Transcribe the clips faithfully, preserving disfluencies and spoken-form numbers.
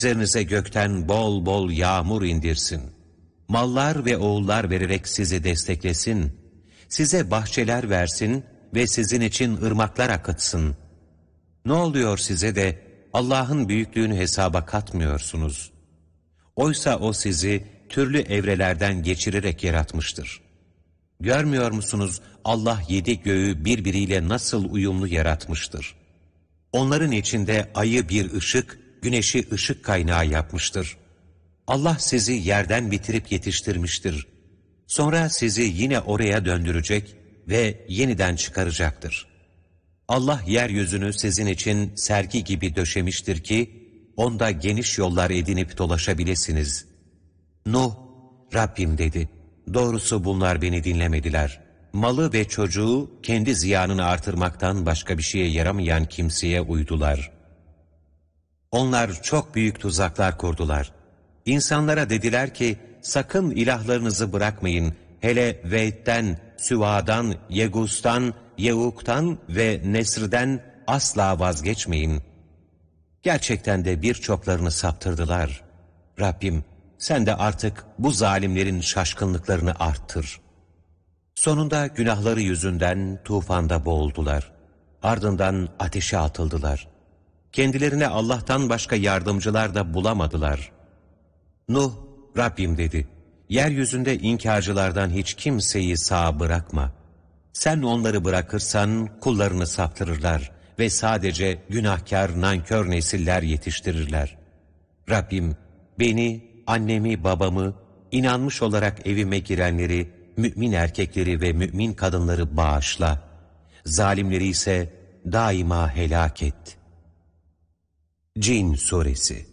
üzerinize gökten bol bol yağmur indirsin. Mallar ve oğullar vererek sizi desteklesin. Size bahçeler versin ve sizin için ırmaklar akıtsın. Ne oluyor size de Allah'ın büyüklüğünü hesaba katmıyorsunuz? Oysa O sizi türlü evrelerden geçirerek yaratmıştır. Görmüyor musunuz Allah yedi göğü birbiriyle nasıl uyumlu yaratmıştır? Onların içinde ayı bir ışık, güneşi ışık kaynağı yapmıştır. Allah sizi yerden bitirip yetiştirmiştir. Sonra sizi yine oraya döndürecek ve yeniden çıkaracaktır. Allah yeryüzünü sizin için sergi gibi döşemiştir ki, onda geniş yollar edinip dolaşabilirsiniz. Nuh, Rabbim dedi, doğrusu bunlar beni dinlemediler. Malı ve çocuğu kendi ziyanını artırmaktan başka bir şeye yaramayan kimseye uydular. Onlar çok büyük tuzaklar kurdular. İnsanlara dediler ki, sakın ilahlarınızı bırakmayın, hele Veyd'den, Süva'dan, Yegus'tan, Yeuk'tan ve Nesr'den asla vazgeçmeyin. Gerçekten de birçoklarını saptırdılar. Rabbim, sen de artık bu zalimlerin şaşkınlıklarını arttır. Sonunda günahları yüzünden tufanda boğuldular. Ardından ateşe atıldılar. Kendilerine Allah'tan başka yardımcılar da bulamadılar. Nuh, Rabbim dedi, yeryüzünde inkarcılardan hiç kimseyi sağ bırakma. Sen onları bırakırsan kullarını saptırırlar ve sadece günahkar, nankör nesiller yetiştirirler. Rabbim, beni, annemi, babamı, inanmış olarak evime girenleri, mümin erkekleri ve mümin kadınları bağışla. Zalimleri ise daima helak et. Cin Suresi.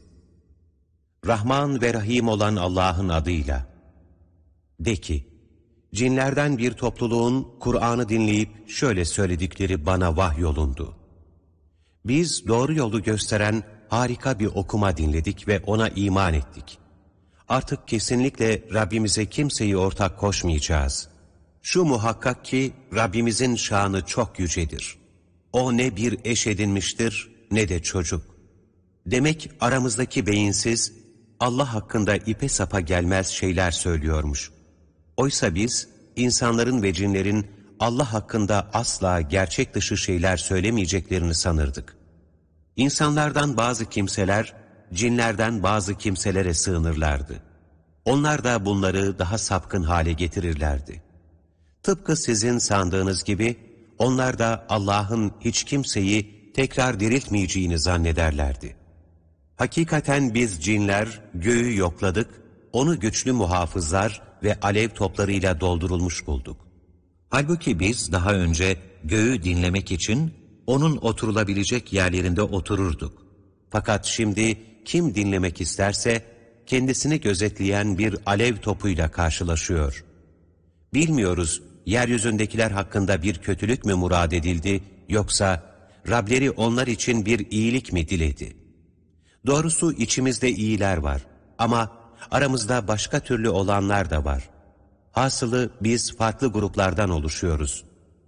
Rahman ve Rahim olan Allah'ın adıyla. De ki, cinlerden bir topluluğun Kur'an'ı dinleyip şöyle söyledikleri bana vahyolundu. Biz doğru yolu gösteren harika bir okuma dinledik ve ona iman ettik. Artık kesinlikle Rabbimize kimseyi ortak koşmayacağız. Şu muhakkak ki Rabbimizin şanı çok yücedir. O ne bir eş edinmiştir ne de çocuk. Demek aramızdaki beyinsiz, Allah hakkında ipe sapa gelmez şeyler söylüyormuş. Oysa biz, insanların ve cinlerin Allah hakkında asla gerçek dışı şeyler söylemeyeceklerini sanırdık. İnsanlardan bazı kimseler, cinlerden bazı kimselere sığınırlardı. Onlar da bunları daha sapkın hale getirirlerdi. Tıpkı sizin sandığınız gibi, onlar da Allah'ın hiç kimseyi tekrar diriltmeyeceğini zannederlerdi. Hakikaten biz cinler göğü yokladık, onu güçlü muhafızlar ve alev toplarıyla doldurulmuş bulduk. Halbuki biz daha önce göğü dinlemek için onun oturulabilecek yerlerinde otururduk. Fakat şimdi kim dinlemek isterse kendisini gözetleyen bir alev topuyla karşılaşıyor. Bilmiyoruz yeryüzündekiler hakkında bir kötülük mü murad edildi yoksa Rableri onlar için bir iyilik mi diledi? Doğrusu içimizde iyiler var ama aramızda başka türlü olanlar da var. Hasılı biz farklı gruplardan oluşuyoruz.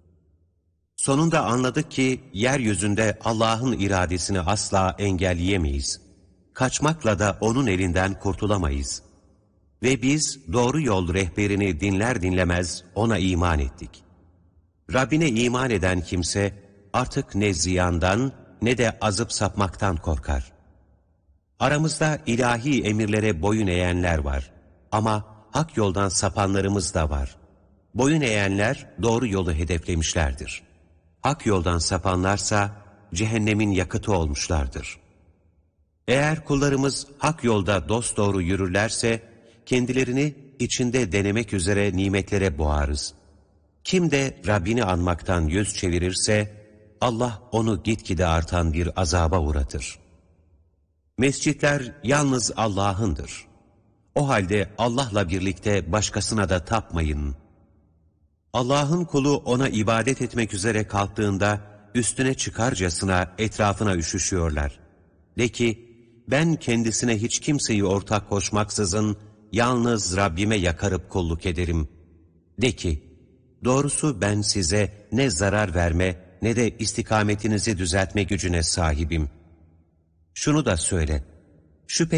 Sonunda anladık ki yeryüzünde Allah'ın iradesini asla engelleyemeyiz. Kaçmakla da onun elinden kurtulamayız. Ve biz doğru yol rehberini dinler dinlemez ona iman ettik. Rabbine iman eden kimse artık ne ziyandan ne de azıp sapmaktan korkar. Aramızda ilahi emirlere boyun eğenler var ama hak yoldan sapanlarımız da var. Boyun eğenler doğru yolu hedeflemişlerdir. Hak yoldan sapanlarsa cehennemin yakıtı olmuşlardır. Eğer kullarımız hak yolda dosdoğru yürürlerse kendilerini içinde denemek üzere nimetlere boğarız. Kim de Rabbini anmaktan yüz çevirirse Allah onu gitgide artan bir azaba uğratır. Mescitler yalnız Allah'ındır. O halde Allah'la birlikte başkasına da tapmayın. Allah'ın kulu ona ibadet etmek üzere kalktığında üstüne çıkarcasına etrafına üşüşüyorlar. De ki, ben kendisine hiç kimseyi ortak koşmaksızın yalnız Rabbime yakarıp kulluk ederim. De ki, doğrusu ben size ne zarar verme ne de istikametinizi düzeltme gücüne sahibim. Şunu da söyle, Şüphesiz